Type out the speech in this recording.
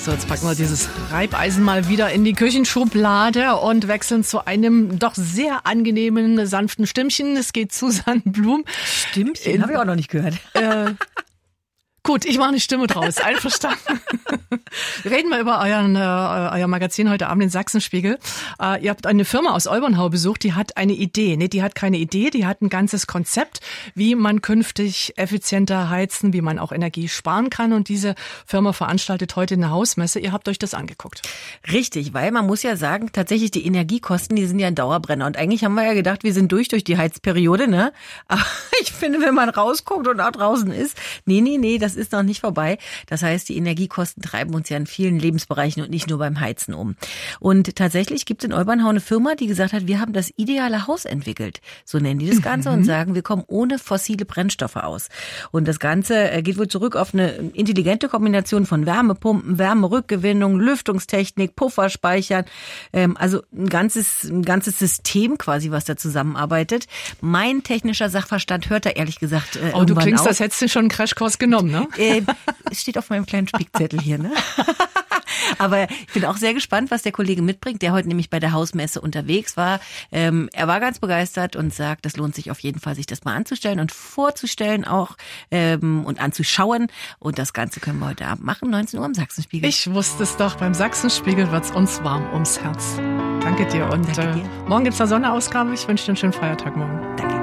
So, jetzt packen wir dieses Reibeisen mal wieder in die Küchenschublade und wechseln zu einem doch sehr angenehmen, sanften Stimmchen. Es geht Susanne Blum. Stimmchen? Habe ich auch noch nicht gehört. Gut, ich mache eine Stimme draus. Einverstanden. Reden wir über euer Magazin heute Abend, den Sachsenspiegel. Ihr habt eine Firma aus Olbernhau besucht, die hat eine Idee. Nee, die hat keine Idee, die hat ein ganzes Konzept, wie man künftig effizienter heizen, wie man auch Energie sparen kann. Und diese Firma veranstaltet heute eine Hausmesse. Ihr habt euch das angeguckt. Richtig, weil man muss ja sagen, tatsächlich die Energiekosten, die sind ja ein Dauerbrenner. Und eigentlich haben wir ja gedacht, wir sind durch die Heizperiode, ne? Aber ich finde, wenn man rausguckt und auch draußen ist, nee, das ist noch nicht vorbei. Das heißt, die Energiekosten treiben uns ja in vielen Lebensbereichen und nicht nur beim Heizen um. Und tatsächlich gibt es in Olbernhau eine Firma, die gesagt hat, wir haben das ideale Haus entwickelt. So nennen die das Ganze und sagen, wir kommen ohne fossile Brennstoffe aus. Und das Ganze geht wohl zurück auf eine intelligente Kombination von Wärmepumpen, Wärmerückgewinnung, Lüftungstechnik, Pufferspeichern. Also ein ganzes System quasi, was da zusammenarbeitet. Mein technischer Sachverstand hört da ehrlich gesagt Oh, du klingst, als hättest du schon einen Crashkurs genommen, ne? Es steht auf meinem kleinen Spickzettel hier, ne? Aber ich bin auch sehr gespannt, was der Kollege mitbringt, der heute nämlich bei der Hausmesse unterwegs war. Er war ganz begeistert und sagt, das lohnt sich auf jeden Fall, sich das mal anzustellen und vorzustellen auch und anzuschauen. Und das Ganze können wir heute Abend machen, 19 Uhr im Sachsenspiegel. Ich wusste es doch, beim Sachsenspiegel wird's uns warm ums Herz. Danke dir und Danke dir. Morgen gibt's eine Sonderausgabe. Ich wünsche dir einen schönen Feiertag morgen. Danke.